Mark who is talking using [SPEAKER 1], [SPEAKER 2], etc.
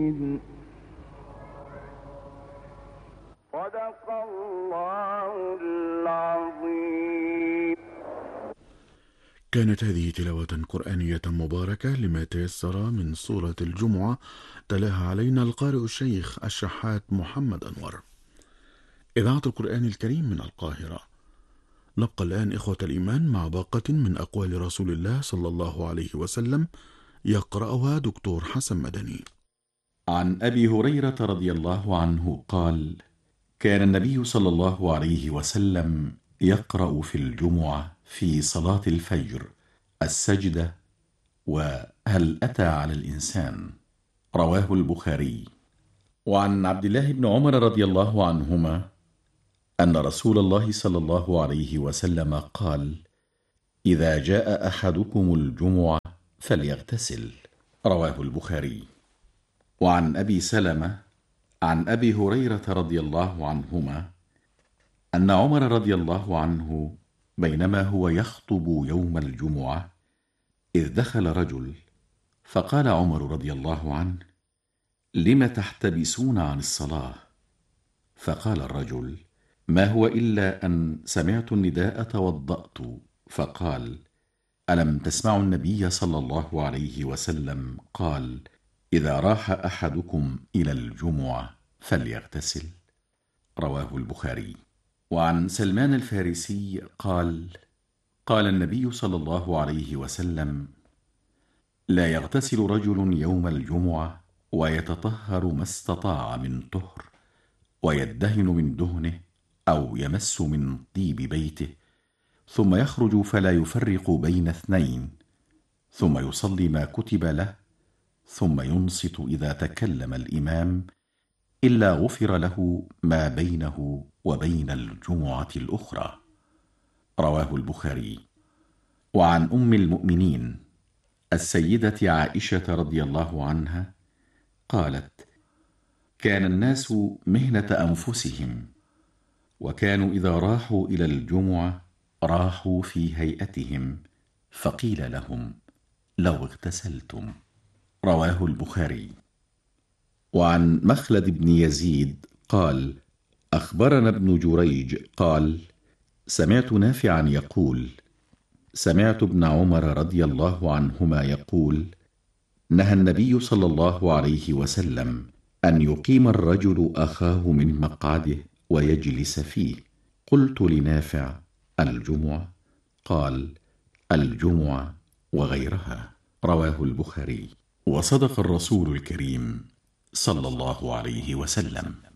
[SPEAKER 1] صدق الله العظيم.
[SPEAKER 2] كانت هذه تلاوة قرآنية مباركة لما تيسر من سورة الجمعة، تلاها علينا القارئ الشيخ الشحات محمد أنور. إذاعة القرآن الكريم من القاهرة. نبقى الآن إخوة الإيمان مع باقة من أقوال رسول الله صلى الله عليه وسلم، يقرأها دكتور حسن مدني.
[SPEAKER 3] عن أبي هريرة رضي الله عنه قال: كان النبي صلى الله عليه وسلم يقرأ في الجمعة في صلاة الفجر السجدة وهل أتى على الإنسان، رواه البخاري. وعن عبد الله بن عمر رضي الله عنهما أن رسول الله صلى الله عليه وسلم قال: إذا جاء أحدكم الجمعة فليغتسل، رواه البخاري. وعن أبي سلمة عن أبي هريرة رضي الله عنهما أن عمر رضي الله عنه بينما هو يخطب يوم الجمعة إذ دخل رجل، فقال عمر رضي الله عنه: لم تحتبسون عن الصلاة؟ فقال الرجل: ما هو إلا أن سمعت النداء توضأت. فقال: ألم تسمعوا النبي صلى الله عليه وسلم قال: إذا راح أحدكم إلى الجمعة فليغتسل، رواه البخاري. وعن سلمان الفارسي قال: قال النبي صلى الله عليه وسلم: لا يغتسل رجل يوم الجمعة ويتطهر ما استطاع من طهر، ويدهن من دهنه أو يمس من طيب بيته، ثم يخرج فلا يفرق بين اثنين، ثم يصلي ما كتب له، ثم ينصت إذا تكلم الإمام، إلا غفر له ما بينه وبين الجمعة الأخرى، رواه البخاري. وعن أم المؤمنين السيدة عائشة رضي الله عنها قالت: كان الناس مهنة أنفسهم، وكانوا إذا راحوا إلى الجمعة راحوا في هيئتهم، فقيل لهم: لو اغتسلتم، رواه البخاري. وعن مخلد بن يزيد قال: أخبرنا ابن جريج قال: سمعت نافعا يقول: سمعت ابن عمر رضي الله عنهما يقول: نهى النبي صلى الله عليه وسلم أن يقيم الرجل أخاه من مقعده ويجلس فيه. قلت لنافع: الجمعة؟ قال: الجمعة وغيرها، رواه البخاري. وصدق الرسول الكريم صلى الله عليه وسلم.